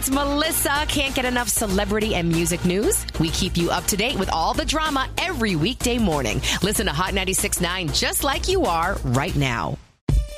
it's Melissa. Can't get enough celebrity and music news? We keep you up to date with all the drama every weekday morning. Listen to Hot 96.9 just like you are right now.